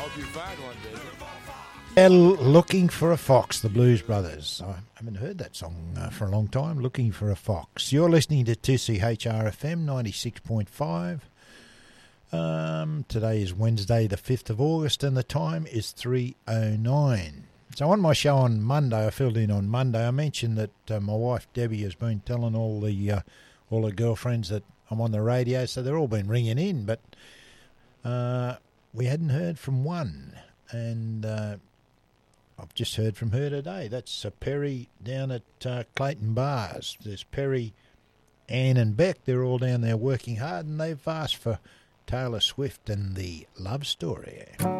hope you find one, baby. Looking for a Fox, the Blues Brothers. I haven't heard that song for a long time, Looking for a Fox. You're listening to 2CHRFM 96.5. Today is Wednesday the 5th of August and the time is 3:09. So on my show on Monday, I filled in on Monday, I mentioned that my wife Debbie has been telling all the girlfriends that I'm on the radio, so they've all been ringing in, but we hadn't heard from one, and I've just heard from her today. That's Perry down at Clayton Bars. There's Perry, Anne and Beck. They're all down there working hard, and they've asked for Taylor Swift and the Love Story.